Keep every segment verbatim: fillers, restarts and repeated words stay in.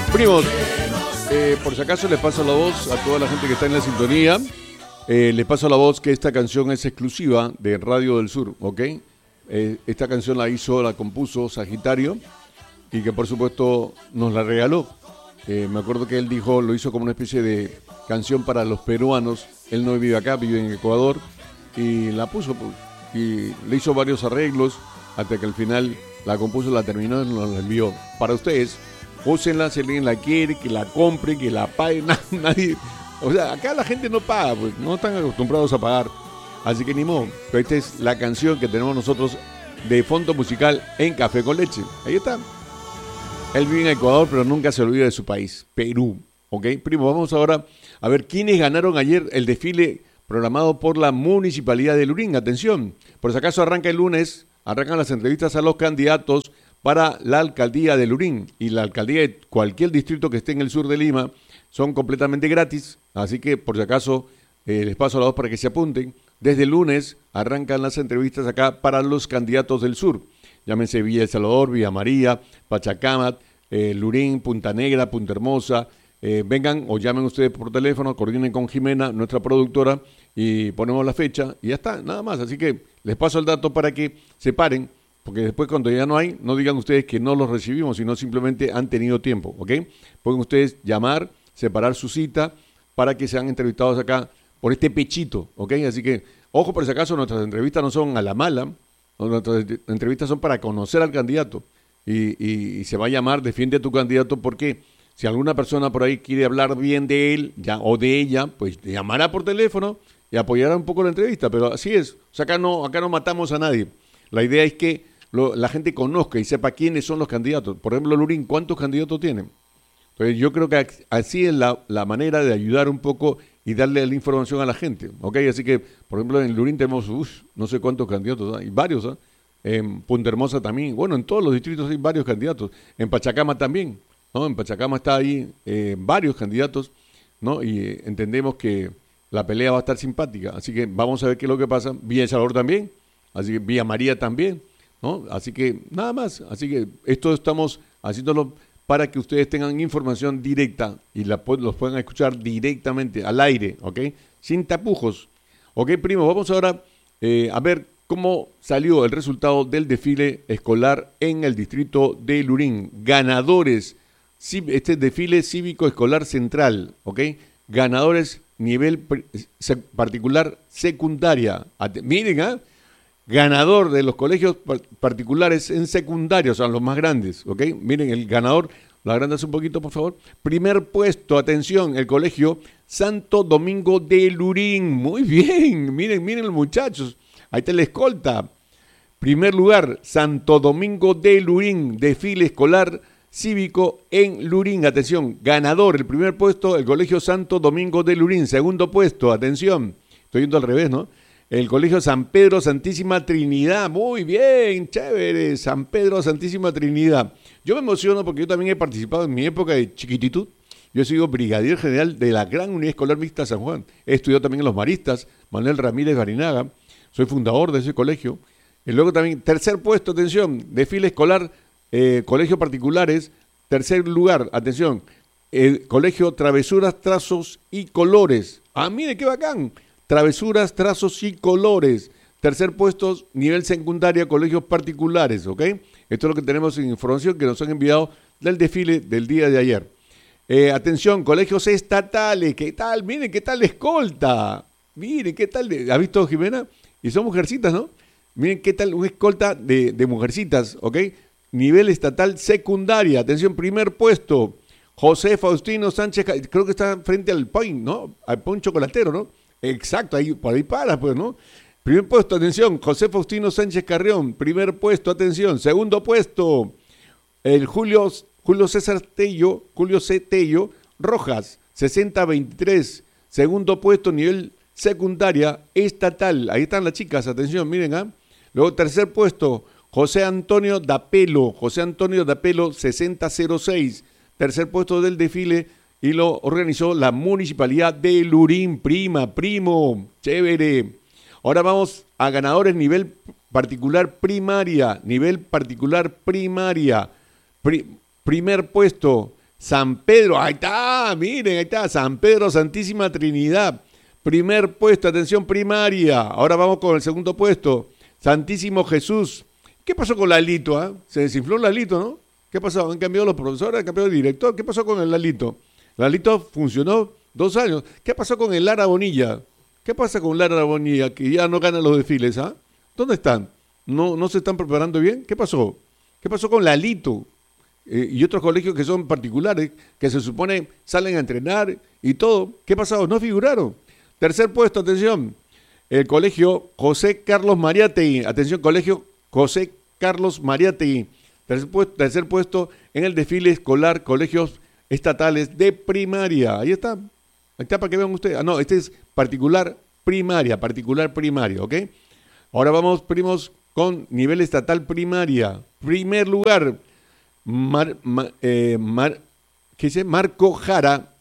Primos, eh, por si acaso les paso la voz a toda la gente que está en la sintonía. Eh, les paso la voz que esta canción es exclusiva de Radio del Sur, ¿ok? Eh, esta canción la hizo, la compuso Sagitario y que por supuesto nos la regaló. Eh, me acuerdo que él dijo, lo hizo como una especie de canción para los peruanos. Él no vive acá, vive en Ecuador y la puso pues, y le hizo varios arreglos hasta que al final la compuso, la terminó y nos la envió. Para ustedes, úsenla si alguien la quiere, que la compre, que la pague, nadie. O sea, acá la gente no paga, pues no están acostumbrados a pagar. Así que ni modo. Pero esta es la canción que tenemos nosotros de fondo musical en Café con Leche. Ahí está. Él vive en Ecuador, pero nunca se olvida de su país, Perú. ¿Ok? Primo, vamos ahora a ver quiénes ganaron ayer el desfile programado por la Municipalidad de Lurín. Atención, por si acaso arranca el lunes, arrancan las entrevistas a los candidatos para la alcaldía de Lurín. Y la alcaldía de cualquier distrito que esté en el sur de Lima son completamente gratis. Así que, por si acaso, eh, les paso la voz para que se apunten. Desde el lunes arrancan las entrevistas acá para los candidatos del sur. Llámense Villa El Salvador, Villa María, Pachacámac, eh, Lurín, Punta Negra, Punta Hermosa. Eh, vengan o llamen ustedes por teléfono, coordinen con Jimena, nuestra productora, y ponemos la fecha y ya está, nada más. Así que les paso el dato para que se paren, porque después cuando ya no hay, no digan ustedes que no los recibimos, sino simplemente han tenido tiempo, ¿ok? Pueden ustedes llamar, separar su cita para que sean entrevistados acá por este pechito, ¿ok? Así que, ojo por si acaso, nuestras entrevistas no son a la mala, nuestras entrevistas son para conocer al candidato y, y, y se va a llamar Defiende a tu candidato porque si alguna persona por ahí quiere hablar bien de él ya, o de ella, pues llamará por teléfono y apoyará un poco la entrevista, pero así es, o sea, acá no, acá no matamos a nadie. La idea es que lo, la gente conozca y sepa quiénes son los candidatos. Por ejemplo, Lurín, ¿cuántos candidatos tienen? Entonces yo creo que así es la, la manera de ayudar un poco y darle la información a la gente, ¿ok? Así que, por ejemplo, en Lurín tenemos, uf, no sé cuántos candidatos, ¿eh? Y varios, ¿eh? En Punta Hermosa también, bueno, en todos los distritos hay varios candidatos, en Pachacama también, ¿no? En Pachacama está ahí eh, varios candidatos, ¿no? Y eh, entendemos que la pelea va a estar simpática, así que vamos a ver qué es lo que pasa. Villa El Salvador también, así que Villa María también, ¿no? Así que nada más, así que esto estamos haciéndolo para que ustedes tengan información directa y la, los puedan escuchar directamente al aire, ¿ok? Sin tapujos. Ok, primo, vamos ahora eh, a ver cómo salió el resultado del desfile escolar en el distrito de Lurín. Ganadores, este desfile cívico escolar central, ¿ok? Ganadores nivel particular secundaria. Miren, ¿ah? ¿eh? Ganador de los colegios particulares en secundaria, o sea, los más grandes, ¿ok? Miren, el ganador, lo agrandas un poquito, por favor. Primer puesto, atención, el colegio Santo Domingo de Lurín. Muy bien, miren, miren los muchachos. Ahí está la escolta. Primer lugar, Santo Domingo de Lurín, desfile escolar cívico en Lurín. Atención, ganador, el primer puesto, el colegio Santo Domingo de Lurín. Segundo puesto, atención, estoy yendo al revés, ¿no? El Colegio San Pedro Santísima Trinidad. Muy bien, chévere. San Pedro Santísima Trinidad. Yo me emociono porque yo también he participado en mi época de chiquititud. Yo he sido brigadier general de la Gran Unidad Escolar Mixta San Juan. He estudiado también en los Maristas, Manuel Ramírez Barinaga. Soy fundador de ese colegio. Y luego también, tercer puesto, atención, desfile escolar, eh, colegios particulares. Tercer lugar, atención, el Colegio Travesuras, Trazos y Colores. Ah, mire, qué bacán. Travesuras, Trazos y Colores. Tercer puesto, nivel secundaria, colegios particulares, ¿ok? Esto es lo que tenemos en información que nos han enviado del desfile del día de ayer. Eh, atención, colegios estatales, ¿qué tal? Miren, ¿qué tal la escolta? Miren, ¿qué tal? ¿Ha visto, Jimena? Y son mujercitas, ¿no? Miren, ¿qué tal una escolta de, de mujercitas, ¿ok? Nivel estatal secundaria. Atención, primer puesto, José Faustino Sánchez, creo que está frente al Point, ¿no? Al Point Chocolatero, ¿no? Exacto, ahí, por ahí para, pues, ¿no? Primer puesto, atención, José Faustino Sánchez Carrión. Primer puesto, atención. Segundo puesto, el Julio, Julio César Tello, Julio C. Tello Rojas, sesenta veintitrés. Segundo puesto, nivel secundaria estatal. Ahí están las chicas, atención, miren, ¿ah? Luego, tercer puesto, José Antonio Dapelo, José Antonio Dapelo, sesenta cero seis. Tercer puesto del desfile. Y lo organizó la Municipalidad de Lurín. Prima, primo, chévere. Ahora vamos a ganadores nivel particular primaria, nivel particular primaria. Pri- primer puesto, San Pedro, ahí está, miren, ahí está, San Pedro Santísima Trinidad. Primer puesto, atención primaria. Ahora vamos con el segundo puesto. Santísimo Jesús. ¿Qué pasó con Lalito? Ah? Se desinfló Lalito, ¿no? ¿Qué pasó? Han cambiado los profesores, han cambiado el director. ¿Qué pasó con el Lalito? Lalito funcionó dos años. ¿Qué pasó con el Lara Bonilla? ¿Qué pasa con Lara Bonilla, que ya no gana los desfiles? ¿Ah? ¿Dónde están? ¿No, ¿No se están preparando bien? ¿Qué pasó? ¿Qué pasó con Lalito? Eh, y otros colegios que son particulares, que se supone salen a entrenar y todo. ¿Qué pasó? No figuraron. Tercer puesto, atención. El colegio José Carlos Mariátegui. Atención, colegio José Carlos Mariátegui. Tercer puesto, tercer puesto en el desfile escolar colegios estatales de primaria. Ahí está. Ahí está para que vean ustedes. Ah, no, este es particular primaria, particular primaria, ¿ok? Ahora vamos, primos, con nivel estatal primaria. Primer lugar, Mar, Mar, eh, Mar, ¿qué dice? Marco Jara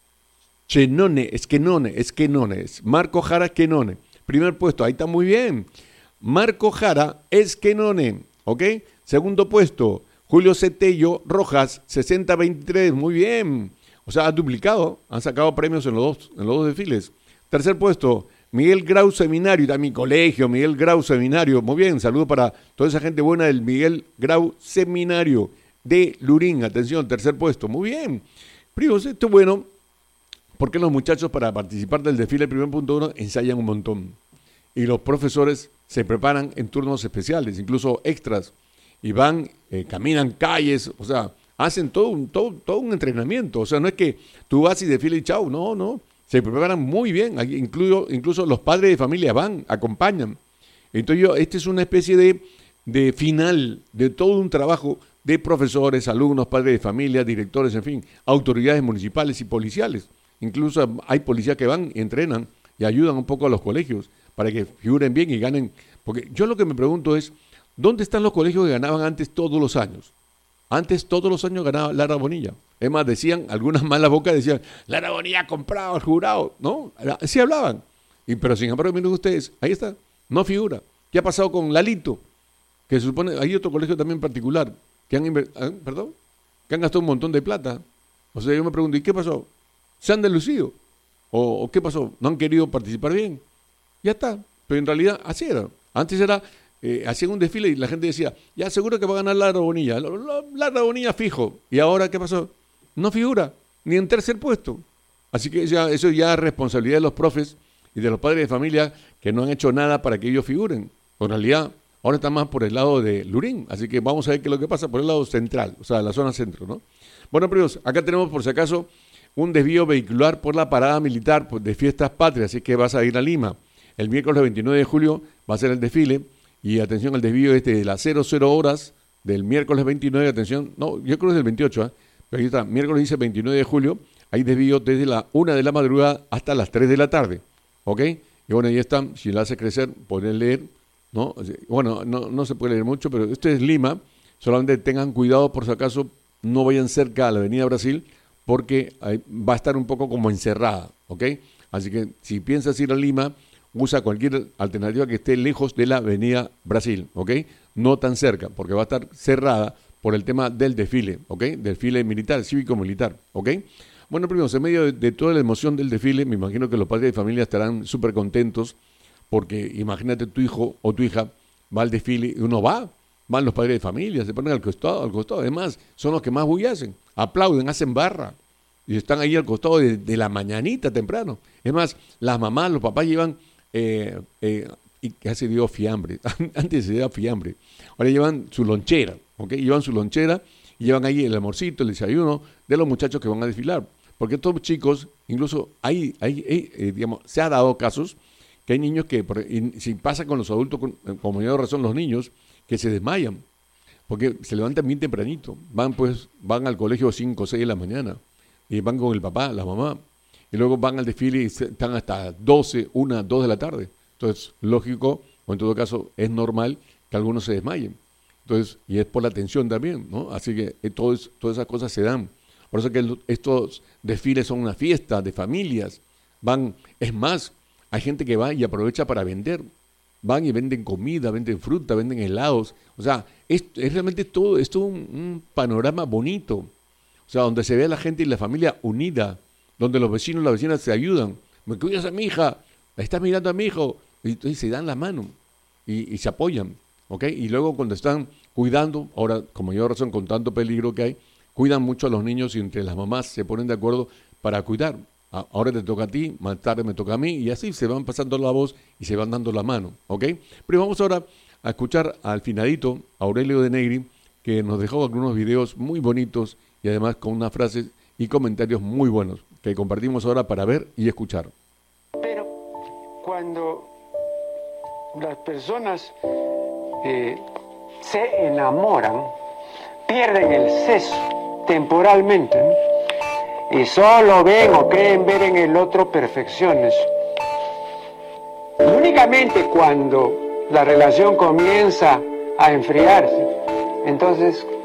Chenone, Esquenone, Esquenone, es Marco Jara Esquenone. Primer puesto, ahí está muy bien. Marco Jara Esquenone, ¿ok? Segundo puesto, Julio Cetello Rojas, sesenta veintitrés, muy bien. O sea, ha duplicado, han sacado premios en los dos, en los dos desfiles. Tercer puesto, Miguel Grau Seminario, está mi colegio, Miguel Grau Seminario, muy bien, saludo para toda esa gente buena del Miguel Grau Seminario de Lurín, atención, tercer puesto, muy bien. Primos, esto es bueno, porque los muchachos para participar del desfile primer punto uno ensayan un montón. Y los profesores se preparan en turnos especiales, incluso extras, y van, eh, caminan calles, o sea, hacen todo un, todo, todo un entrenamiento. O sea, no es que tú vas y desfiles y chau, no, no. Se preparan muy bien, incluso, incluso los padres de familia van, acompañan. Entonces, yo, esta es una especie de, de final de todo un trabajo de profesores, alumnos, padres de familia, directores, en fin, autoridades municipales y policiales. Incluso hay policías que van y entrenan y ayudan un poco a los colegios para que figuren bien y ganen. Porque yo lo que me pregunto es, ¿dónde están los colegios que ganaban antes todos los años? Antes todos los años ganaba Lara Bonilla. Es más, decían, algunas malas bocas decían, Lara Bonilla ha comprado al jurado, ¿no? Así hablaban. Y, pero sin embargo, miren ustedes, ahí está, no figura. ¿Qué ha pasado con Lalito? Que se supone, hay otro colegio también particular, que han, ¿eh? ¿Perdón? Que han gastado un montón de plata. O sea, yo me pregunto, ¿y qué pasó? ¿Se han delucido? ¿O, o qué pasó? ¿No han querido participar bien? Ya está. Pero en realidad, así era. Antes era... Eh, hacían un desfile y la gente decía, ya seguro que va a ganar Lara Bonilla, Lara Bonilla fijo. Y ahora, ¿qué pasó? No figura, ni en tercer puesto. Así que ya, eso ya es responsabilidad de los profes y de los padres de familia que no han hecho nada para que ellos figuren. En realidad, ahora está más por el lado de Lurín, así que vamos a ver qué es lo que pasa por el lado central, o sea, la zona centro, ¿no? Bueno, primos, acá tenemos por si acaso un desvío vehicular por la parada militar de Fiestas Patrias, así que vas a ir a Lima. El miércoles veintinueve de julio va a ser el desfile. Y atención al desvío este de las cero cero horas del miércoles veintinueve, atención, no, yo creo que es del veintiocho, ¿eh? Pero ahí está, miércoles dice veintinueve de julio, hay desvío desde la una de la madrugada hasta las tres de la tarde, ¿ok? Y bueno, ahí están, si la hace crecer, pueden leer, ¿no? Bueno, no, no se puede leer mucho, pero esto es Lima, solamente tengan cuidado por si acaso no vayan cerca a la Avenida Brasil, porque ahí va a estar un poco como encerrada, ¿ok? Así que si piensas ir a Lima, usa cualquier alternativa que esté lejos de la Avenida Brasil, ¿ok? No tan cerca, porque va a estar cerrada por el tema del desfile, ¿ok? Desfile militar, cívico-militar, ¿ok? Bueno, primero, en medio de, de toda la emoción del desfile, me imagino que los padres de familia estarán súper contentos, porque imagínate tu hijo o tu hija va al desfile y uno va, van los padres de familia, se ponen al costado, al costado, además, son los que más bullacen, aplauden, hacen barra, y están ahí al costado de, de la mañanita temprano. Es más, las mamás, los papás llevan... Eh, eh, y ya se dio fiambre, antes se dio fiambre, ahora llevan su lonchera, ¿ok? Llevan su lonchera y llevan ahí el almorcito, el desayuno de los muchachos que van a desfilar, porque estos chicos, incluso hay, hay eh, digamos, se ha dado casos que hay niños que, por, y si pasa con los adultos, con, con mayor razón los niños, que se desmayan, porque se levantan bien tempranito, van pues, van al colegio cinco o seis de la mañana, y van con el papá, la mamá, y luego van al desfile y están hasta doce, una, dos de la tarde. Entonces, lógico, o en todo caso, es normal que algunos se desmayen. Entonces, y es por la tensión también, ¿no? Así que eh, todo es, todas esas cosas se dan. Por eso que el, estos desfiles son una fiesta de familias. Van, es más, hay gente que va y aprovecha para vender. Van y venden comida, venden fruta, venden helados. O sea, es, es realmente todo, es todo un, un panorama bonito. O sea, donde se ve a la gente y la familia unida, donde los vecinos y las vecinas se ayudan. ¿Me cuidas a mi hija? ¿Estás mirando a mi hijo? Y entonces se dan la mano y, y se apoyan, ¿ok? Y luego cuando están cuidando, ahora, como yo razón, con tanto peligro que hay, cuidan mucho a los niños y entre las mamás se ponen de acuerdo para cuidar. A- Ahora te toca a ti, más tarde me toca a mí, y así se van pasando la voz y se van dando la mano, ¿ok? Pero vamos ahora a escuchar al finadito Aurelio de Negri, que nos dejó algunos videos muy bonitos y además con unas frases y comentarios muy buenos que compartimos ahora para ver y escuchar. Pero cuando las personas eh, se enamoran, pierden el seso temporalmente, ¿no? Y solo ven o creen ver en el otro perfecciones. Y únicamente cuando la relación comienza a enfriarse, entonces